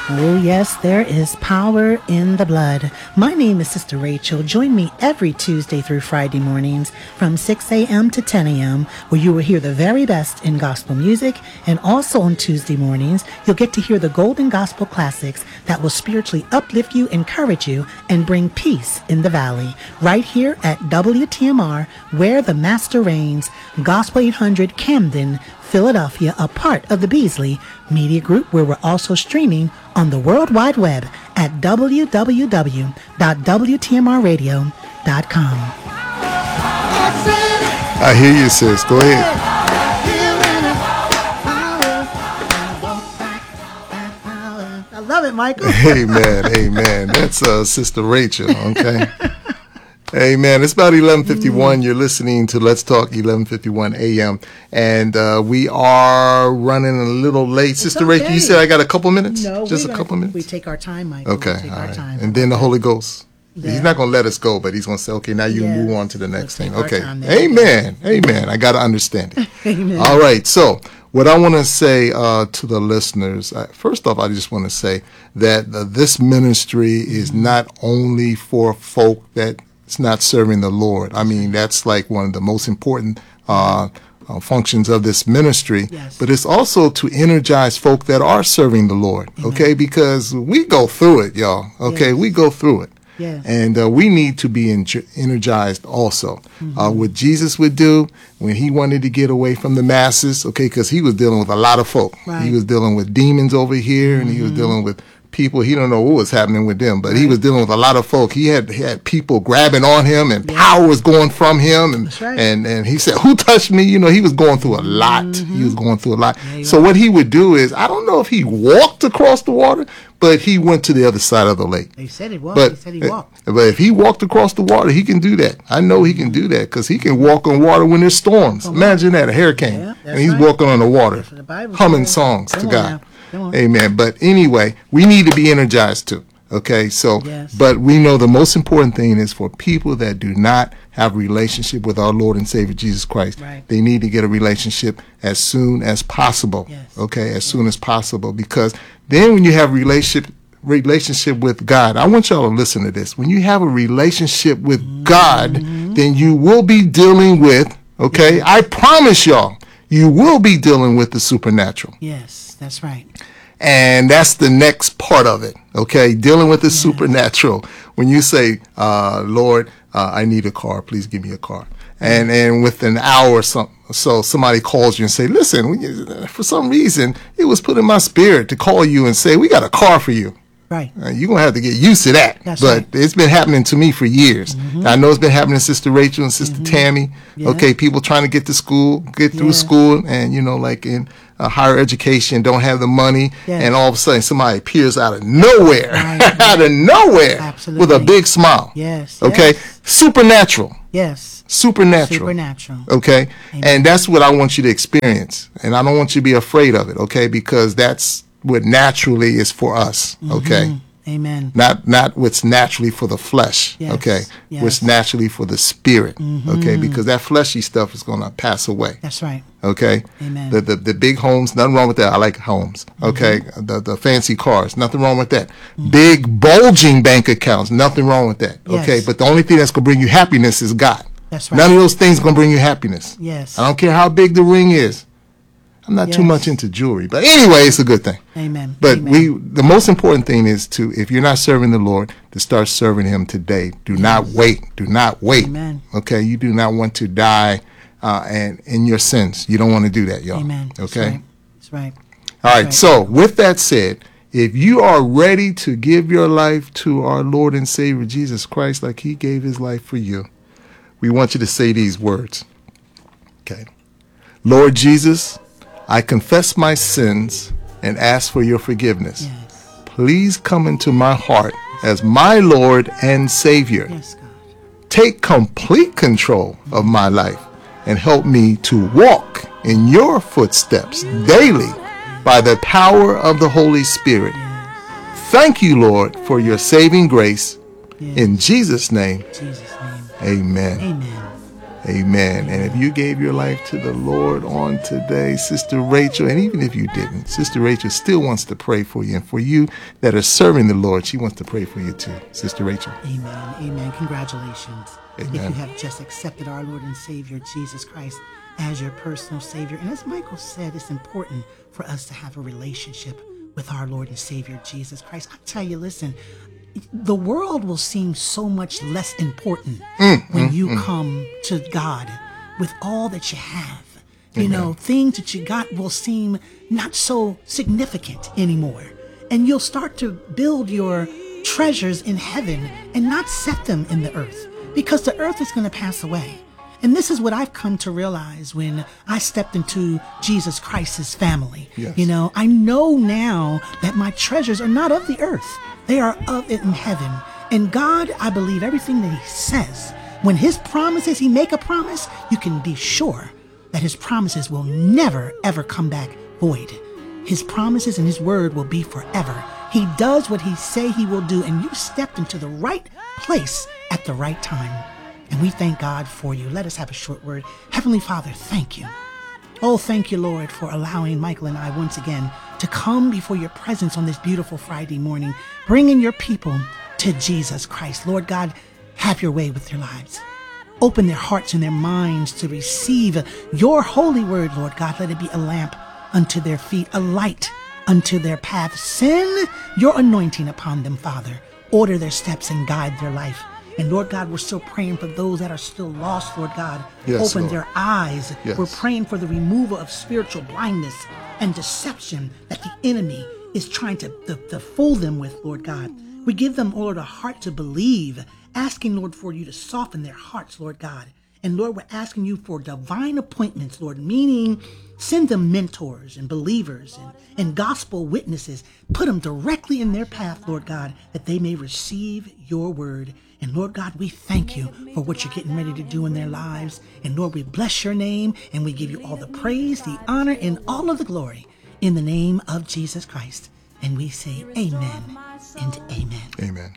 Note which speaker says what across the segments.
Speaker 1: Oh, yes, there is power in the blood. My name is Sister Rachel. Join me every Tuesday through Friday mornings from 6 a.m. to 10 a.m., where you will hear the very best in gospel music. And also on Tuesday mornings, you'll get to hear the golden gospel classics that will spiritually uplift you, encourage you, and bring peace in the valley. Right here at WTMR, where the Master reigns, Gospel 800 Camden, Philadelphia, a part of the Beasley Media Group, where we're also streaming on the World Wide Web at www.wtmrradio.com.
Speaker 2: I hear you, sis. Go ahead.
Speaker 1: I love it, Michael.
Speaker 2: Amen. Amen. That's Sister Rachel, okay? Amen. It's about 11:51. You're listening to Let's Talk 11:51 a.m. And we are running a little late. Sister Rachel, you said I got a couple minutes?
Speaker 1: No,
Speaker 2: just a couple minutes?
Speaker 1: We take our time, Michael.
Speaker 2: Okay.
Speaker 1: We take
Speaker 2: all
Speaker 1: our
Speaker 2: right.
Speaker 1: time.
Speaker 2: And then the Holy Ghost.
Speaker 1: Yeah.
Speaker 2: He's not going to let us go, but he's going to say, okay, now you can move on to the next thing. Okay.
Speaker 1: Amen.
Speaker 2: Amen. I got to understand it.
Speaker 1: Amen.
Speaker 2: All right. So what I want to say to the listeners, first off, I just want to say that this ministry is not only for folk that it's not serving the Lord. I mean, that's like one of the most important functions of this ministry.
Speaker 1: Yes.
Speaker 2: But it's also to energize folk that are serving the Lord, okay? Because we go through it, y'all, okay?
Speaker 1: Yes.
Speaker 2: We go through it.
Speaker 1: Yes.
Speaker 2: And we need to be energized also. What Jesus would do when he wanted to get away from the masses, okay, because he was dealing with a lot of folk.
Speaker 1: Right.
Speaker 2: He was dealing with demons over here, and he was dealing with people. He don't know what was happening with them, but he was dealing with a lot of folk. He had people grabbing on him, and power was going from him, and
Speaker 1: That's right.
Speaker 2: and he said, "Who touched me?" You know, he was going through a lot. He was going through a lot. So what he would do is, I don't know if he walked across the water, but he went to the other side of the lake.
Speaker 1: He said he walked.
Speaker 2: But,
Speaker 1: He said he walked.
Speaker 2: But if he walked across the water, he can do that. I know he can do that because he can walk on water when there's storms. Imagine that, a hurricane.
Speaker 1: Yeah, that's
Speaker 2: and he's
Speaker 1: right.
Speaker 2: walking on the water,
Speaker 1: That's what the Bible
Speaker 2: humming
Speaker 1: says.
Speaker 2: songs
Speaker 1: Come
Speaker 2: to
Speaker 1: on
Speaker 2: God.
Speaker 1: now. Come on.
Speaker 2: Amen. But anyway, we need to be energized too. Okay, so,
Speaker 1: Yes.
Speaker 2: but we know the most important thing is for people that do not have a relationship with our Lord and Savior Jesus Christ,
Speaker 1: Right.
Speaker 2: they need to get a relationship as soon as possible.
Speaker 1: Yes.
Speaker 2: Okay, as soon as possible, because then when you have relationship with God, I want y'all to listen to this. When you have a relationship with God, then you will be dealing with, okay, I promise y'all, you will be dealing with the supernatural.
Speaker 1: Yes, that's right.
Speaker 2: And that's the next part of it, okay? Dealing with the supernatural. When you say, Lord, I need a car, please give me a car. And within an hour or so somebody calls you and say, listen, for some reason, it was put in my spirit to call you and say, we got a car for you.
Speaker 1: Right.
Speaker 2: You're going to have to get used to that.
Speaker 1: That's
Speaker 2: but
Speaker 1: right.
Speaker 2: it's been happening to me for years. I know it's been happening to Sister Rachel and Sister Tammy.
Speaker 1: Yeah.
Speaker 2: Okay, people trying to get through
Speaker 1: Yeah.
Speaker 2: school, and, you know, like in higher education, don't have the money,
Speaker 1: Yes.
Speaker 2: and all of a sudden somebody appears out of nowhere,
Speaker 1: Right.
Speaker 2: out of nowhere,
Speaker 1: Absolutely.
Speaker 2: with a big smile.
Speaker 1: Yes.
Speaker 2: Okay,
Speaker 1: Yes.
Speaker 2: Supernatural.
Speaker 1: Yes.
Speaker 2: Supernatural.
Speaker 1: Supernatural.
Speaker 2: Okay,
Speaker 1: Amen.
Speaker 2: and that's what I want you to experience, and I don't want you to be afraid of it. Okay, because that's what naturally is for us. Okay.
Speaker 1: Amen.
Speaker 2: Not what's naturally for the flesh,
Speaker 1: Yes,
Speaker 2: okay?
Speaker 1: yes.
Speaker 2: What's naturally for the spirit, okay? Because that fleshy stuff is going to pass away,
Speaker 1: That's right.
Speaker 2: okay?
Speaker 1: Amen.
Speaker 2: The big homes, nothing wrong with that. I like homes, okay? The fancy cars, nothing wrong with that. Big bulging bank accounts, nothing wrong with that, okay?
Speaker 1: Yes.
Speaker 2: But the only thing that's going to bring you happiness is God.
Speaker 1: That's right.
Speaker 2: None of those things going to bring you happiness.
Speaker 1: Yes.
Speaker 2: I don't care how big the ring is. I'm not too
Speaker 1: Yes.
Speaker 2: much into jewelry, but anyway, it's a good thing.
Speaker 1: Amen.
Speaker 2: But
Speaker 1: Amen.
Speaker 2: the most important thing is to, if you're not serving the Lord, to start serving him today. Do not wait. Do not wait.
Speaker 1: Amen.
Speaker 2: Okay? You do not want to die and in your sins. You don't want to do that, y'all.
Speaker 1: Amen. That's
Speaker 2: Okay?
Speaker 1: right. That's right.
Speaker 2: All right.
Speaker 1: right.
Speaker 2: So with that said, if you are ready to give your life to our Lord and Savior Jesus Christ like he gave his life for you, we want you to say these words. Okay. Lord Jesus, I confess my sins and ask for your forgiveness.
Speaker 1: Yes.
Speaker 2: Please come into my heart as my Lord and Savior.
Speaker 1: Yes, God.
Speaker 2: Take complete control of my life and help me to walk in your footsteps daily by the power of the Holy Spirit. Thank you, Lord, for your saving grace.
Speaker 1: Yes.
Speaker 2: In Jesus' name,
Speaker 1: In Jesus' name.
Speaker 2: amen.
Speaker 1: Amen.
Speaker 2: Amen. And if you gave your life to the Lord on today, Sister Rachel, and even if you didn't, Sister Rachel still wants to pray for you. And for you that are serving the Lord, she wants to pray for you too. Sister Rachel.
Speaker 1: Amen. Amen. Congratulations.
Speaker 2: Amen.
Speaker 1: If you have just accepted our Lord and Savior, Jesus Christ, as your personal Savior. And as Michael said, it's important for us to have a relationship with our Lord and Savior, Jesus Christ. I tell you, listen, the world will seem so much less important when you come to God with all that you have. You know, things that you got will seem not so significant anymore. And you'll start to build your treasures in heaven and not set them in the earth, because the earth is going to pass away. And this is what I've come to realize when I stepped into Jesus Christ's family.
Speaker 2: Yes.
Speaker 1: You know, I know now that my treasures are not of the earth. They are of it in heaven. And God, I believe everything that he says. When his promises, he make a promise, you can be sure that his promises will never, ever come back void. His promises and his word will be forever. He does what he say he will do, and you stepped into the right place at the right time. And we thank God for you. Let us have a short word. Heavenly Father, thank you. Oh, thank you, Lord, for allowing Michael and I once again to come before your presence on this beautiful Friday morning, bringing your people to Jesus Christ. Lord God, have your way with their lives. Open their hearts and their minds to receive your holy word, Lord God. Let it be a lamp unto their feet, a light unto their path. Send your anointing upon them, Father. Order their steps and guide their life. And Lord God, we're still praying for those that are still lost, Lord God.
Speaker 2: Yes,
Speaker 1: Open
Speaker 2: Lord.
Speaker 1: their eyes.
Speaker 2: Yes.
Speaker 1: We're praying for the removal of spiritual blindness and deception that the enemy is trying to fool them with, Lord God. We give them, Lord, a heart to believe, asking, Lord, for you to soften their hearts, Lord God. And Lord, we're asking you for divine appointments, Lord, meaning send them mentors and believers and gospel witnesses. Put them directly in their path, Lord God, that they may receive your word. And Lord God, we thank you for what you're getting ready to do in their lives. And Lord, we bless your name and we give you all the praise, the honor, and all of the glory in the name of Jesus Christ. And we say amen and amen.
Speaker 2: Amen.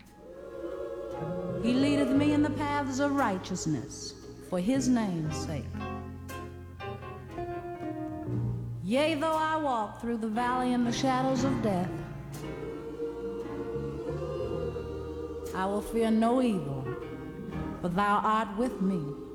Speaker 3: He leadeth me in the paths of righteousness for his name's sake. Yea, though I walk through the valley and the shadows of death, I will fear no evil, for thou art with me.